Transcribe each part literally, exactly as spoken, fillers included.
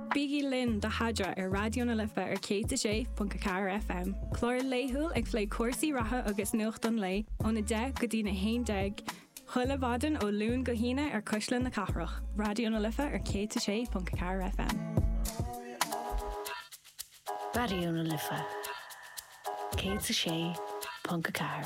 Biggie Lynn de Hadra ar Radio na Lifa ar cé sé Punca Car F M. Clóir léithúil ag flé cuasaí ratha agus nuacht an lei, óna de go dtí na haon deag. Chuile bhadan ó lún go híine ar Cuisleán na Cathrach. Radio na Lifa ar cé sé Punca Car F M. Radio na Lifa cé sé Punca Car.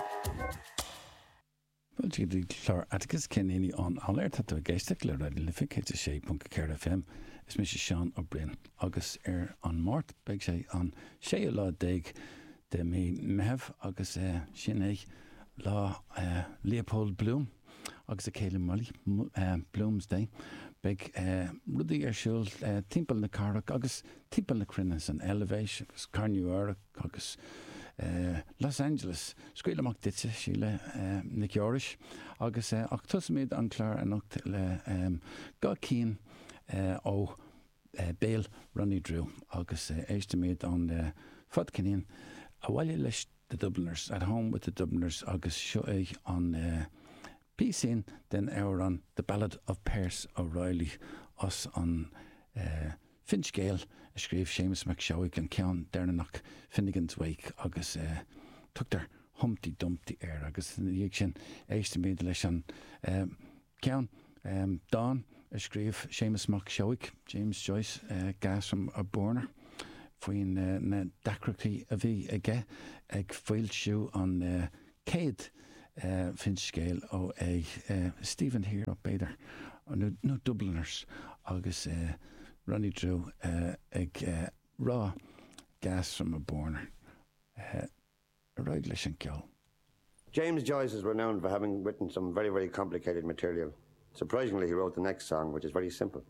Well, you did clear Atticus Kenny on alert at the guest le Radio Lifa cé sé Punca Car F M. Is Missus Sean O'Brien agus ar an mát beag sé an sé lá déag de mé mehef agus uh, sin é lá uh, Leopold Bloom agus a céile Molly uh, Bloomsday beag uh, rudí ar siúil uh, timpeall na Carach agus timpeall na Crinnes an Elevation agus Carnúara agus uh, Los Angeles scuil amach ditse sí le uh, na Ceoris agus uh, ach tusmid an clár an ocht le um, gá cín Uh, ó uh, Béal Ronnie Drew agus uh, éistimid an uh, fodcinnín a bhaile leis the Dubliners at home with the Dubliners agus seo é an uh, písín den áir an The Ballad of Percy O'Reilly os an uh, Finchgale a scríomh Seamus McShowick an ceann déirnach Finnegan's Wake agus uh, tugtar Humpty Dumpty air agus dhéag sin éistimid leis an um, ceann um, Dawn a scríomh Seamus McShowick, James Joyce, uh, gas from a borner, faoin uh, na dacrachtaí a bhí aige ag foiilsiú an uh, céad uh, Finchgale ó ag uh, Stephen Here ó Beidir, nó no Dubliners agus uh, Ronnie Drew uh, ag uh, rá gas from a borner. Uh, a roig leis an ceol. James Joyce is renowned for having written some very, very complicated material. Surprisingly, he wrote the next song, which is very simple.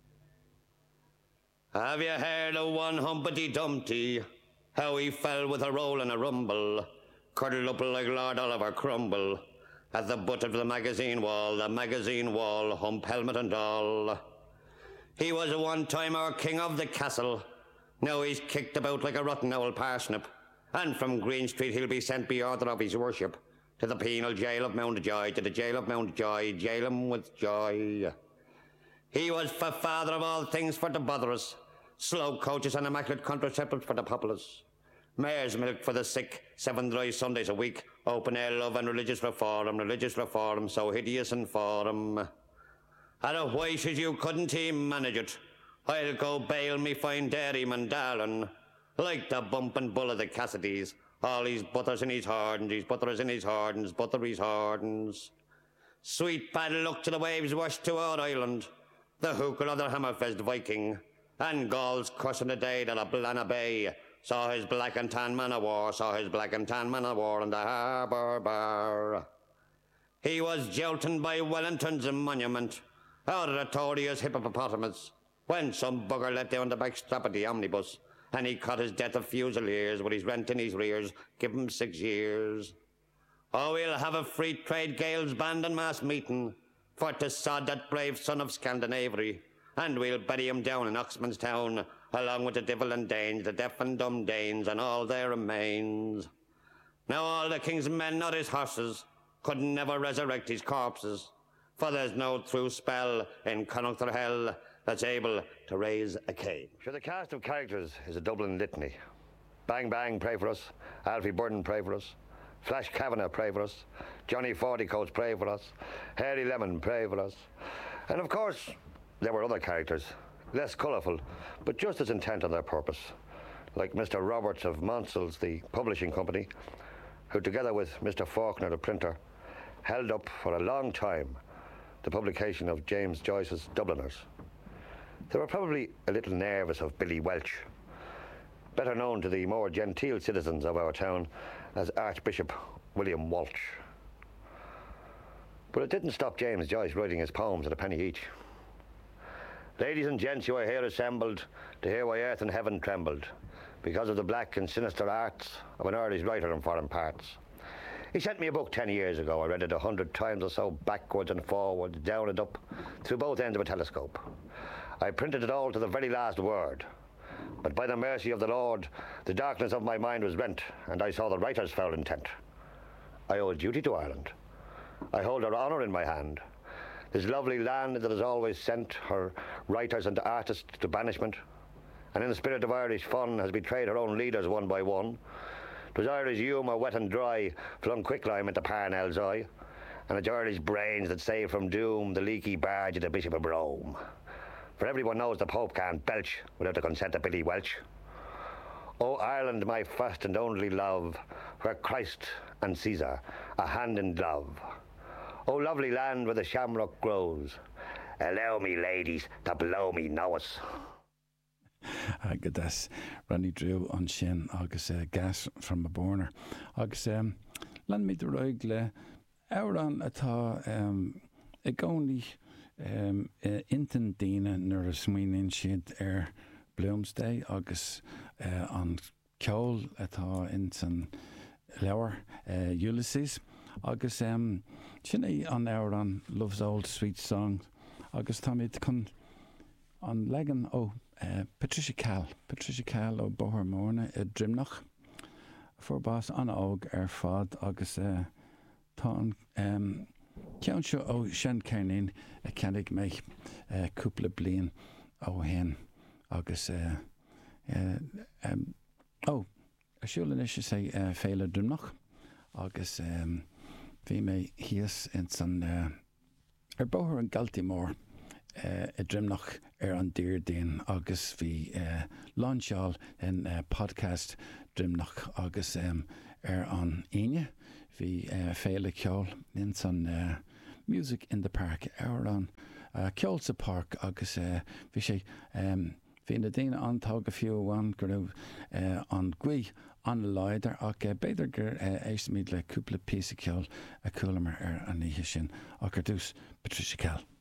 Have you heard of one Humpty Dumpty? How he fell with a roll and a rumble, cuddled up like Lord Oliver Crumble, at the butt of the magazine wall, the magazine wall, hump, helmet and all. He was one time our king of the castle. Now he's kicked about like a rotten old parsnip, and from Green Street he'll be sent by order of his worship to the penal jail of Mountjoy, to the jail of Mountjoy, jail him with joy. He was for father of all things for the botherers, slow coaches and immaculate contraceptives for the populace, mare's milk for the sick, seven dry Sundays a week, open air love and religious reform, religious reform, so hideous and forum. And why should you couldn't he manage it? I'll go bail me fine dairyman darling, like the bumpin' bull of the Cassidys. All his butters in his hardens, his butters in his hardens, butter his hardens. Sweet bad luck to the waves washed to our island, the hooker of the Hammerfest Viking, and Gauls crossing the day to the Blana Bay, saw his black and tan man of war, saw his black and tan man of war in the harbour bar. He was jolting by Wellington's monument, out of the Tory's hippopotamus, when some bugger let down the back strap of the omnibus, and he cut his death of Fusiliers with his rent in his rears, give him six years. Oh, we'll have a free trade Gales band and mass meeting, for to sod that brave son of Scandinavia, and we'll bury him down in Oxman's town, along with the devil and Danes, the deaf and dumb Danes, and all their remains. Now all the king's men, not his horses, could never resurrect his corpses, for there's no true spell in Connacht or hell that's able to raise a cane. Sure, the cast of characters is a Dublin litany. Bang Bang, pray for us. Alfie Burden, pray for us. Flash Kavanagh, pray for us. Johnny Fortycoats, pray for us. Harry Lemon, pray for us. And of course, there were other characters, less colourful, but just as intent on their purpose, like Mister Roberts of Monsell's, the publishing company, who together with Mister Faulkner, the printer, held up for a long time the publication of James Joyce's Dubliners. They were probably a little nervous of Billy Welch, better known to the more genteel citizens of our town as Archbishop William Walsh. But it didn't stop James Joyce writing his poems at a penny each. Ladies and gents, you are here assembled to hear why earth and heaven trembled, because of the black and sinister arts of an Irish writer in foreign parts. He sent me a book ten years ago. I read it a hundred times or so, backwards and forwards, down and up, through both ends of a telescope. I printed it all to the very last word. But by the mercy of the Lord, the darkness of my mind was rent, and I saw the writer's foul intent. I owe a duty to Ireland. I hold her honour in my hand. This lovely land that has always sent her writers and artists to banishment, and in the spirit of Irish fun has betrayed her own leaders one by one. 'Twas Irish humour, wet and dry, flung quicklime into Parnell's eye, and it's Irish brains that saved from doom the leaky barge of the Bishop of Rome. For everyone knows the Pope can't belch without the consent of Billy Welch. O Ireland, my first and only love, where Christ and Caesar are hand in glove. O lovely land where the shamrock grows, allow me, ladies, to blow me nose. Agad as Ronnie Drew an sin agus uh, gas from a borner. Agus um, land me de roig le Auran atá um, I gcónaí um, uh, intan daoine nuair a smaoiníonn siad ar Bloomsday agus uh, an ceol atá in san leabhar uh, Ulysses agus um, sin é an Auran loves old sweet song agus tá míid chun an legan ó oh, Uh, Patricia Cal, Patricia Cal ó Bóthar Mórna i Drimnach forbás an óg ar fad agus uh, tá an um, ceann seo ó Sean Carnine a ceannig méid uh, cúpla bliain ó hen agus uh, uh, um, ó asúlan is sé uh, féile Drimnach agus um, bhí mé híos in san uh, ar Bóthar an Galtimór Uh, i Drimnach ar an dír daon agus bhí uh, láinseáil in uh, podcast Drimnach agus um, ar an aine bhí uh, féile ceol in san uh, Music in the Park ar an uh, Ceolsa Park agus uh, bhí sé um, bhí na daine antá go fiú amháin gur raibh uh, an gcuí an leidir ach uh, beidir gur uh, éis míad le cúpla píosa ceol a cúlamar ar an ihe sin ach gur dús Patricia Cal.